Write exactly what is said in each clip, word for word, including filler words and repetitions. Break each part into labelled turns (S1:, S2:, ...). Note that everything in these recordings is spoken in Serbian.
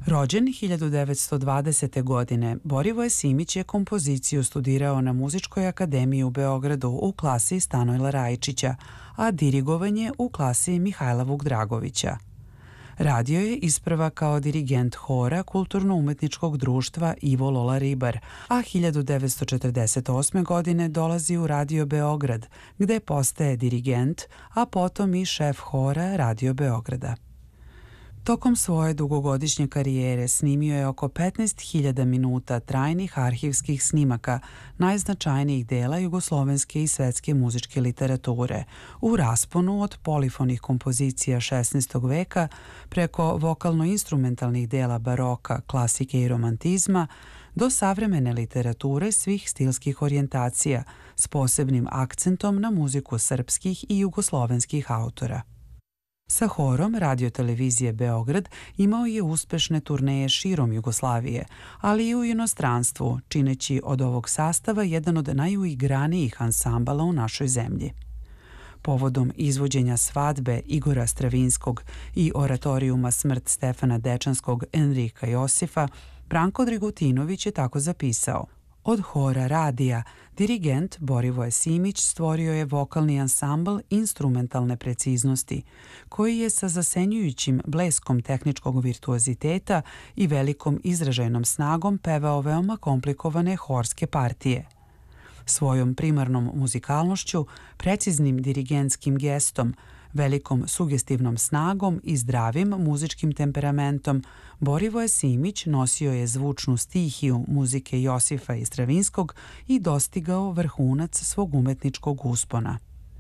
S1: Rođen hiljadu devetsto dvadesete. godine, Borivoje Simić je kompoziciju studirao na Muzičkoj akademiji u Beogradu u klasi Stanojla Rajičića, a dirigovanje u klasi Mihajla Vukdragovića. Radio je isprva kao dirigent hora Kulturno-umetničkog društva Ivo Lola Ribar, a hiljadu devetsto četrdeset osme. godine dolazi u Radio Beograd, gde postaje dirigent, a potom i šef hora Radio Beograda. Tokom svoje dugogodišnje karijere snimio je oko petnaest hiljada minuta trajnih arhivskih snimaka najznačajnijih dela jugoslovenske i svetske muzičke literature u rasponu od polifonih kompozicija šesnaestog veka preko vokalno-instrumentalnih dela baroka, klasike i romantizma do savremene literature svih stilskih orijentacija s posebnim akcentom na muziku srpskih i jugoslovenskih autora. Sa horom Radio-televizije Beograd imao je uspešne turneje širom Jugoslavije, ali i u inostranstvu, čineći od ovog sastava jedan od najuigranijih ansambala u našoj zemlji. Povodom izvođenja svadbe Igora Stravinskog i oratorijuma Smrt Stefana Dečanskog Enrika Josifa, Branko Dragutinović je tako zapisao: od hora radija, dirigent Borivoje Simić stvorio je vokalni ansambl instrumentalne preciznosti, koji je sa zasenjujućim bleskom tehničkog virtuoziteta i velikom izražajnom snagom pevao veoma komplikovane horske partije. Svojom primarnom muzikalnošću, preciznim dirigentskim gestom, velikom sugestivnom snagom i zdravim muzičkim temperamentom, Borivoje Simić nosio je zvučnu stihiju muzike Josifa i Stravinskog i dostigao vrhunac svog umetničkog uspona.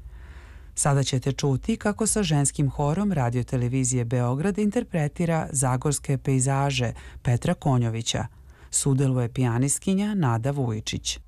S1: Sada ćete čuti kako sa ženskim horom Radio-televizije Beograd interpretira zagorske pejzaže Petra Konjovića. Sudeluje pijanistkinja Nada Vujičić.